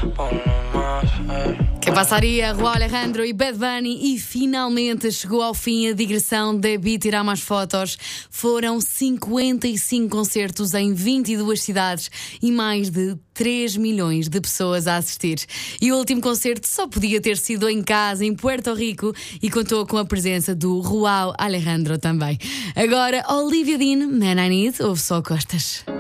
Que passaria Rauw Alejandro e Bad Bunny e finalmente chegou ao fim a digressão de Beat Irá Mais Fotos. Foram 55 concertos em 22 cidades e mais de 3 milhões de pessoas a assistir. E o último concerto só podia ter sido em casa, em Puerto Rico, e contou com a presença do Rauw Alejandro também. Agora, Olivia Dean, Man I Need, ouve só Costas.